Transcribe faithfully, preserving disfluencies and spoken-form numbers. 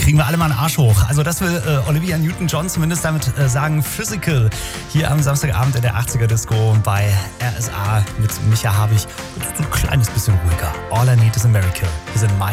kriegen wir alle mal einen Arsch hoch. Also das will äh, Olivia Newton-John zumindest damit äh, sagen. Physical hier am Samstagabend in der achtziger-Disco bei R S A mit Micha Habich. So ein kleines bisschen ruhiger. All I Need is a Miracle. Wir sind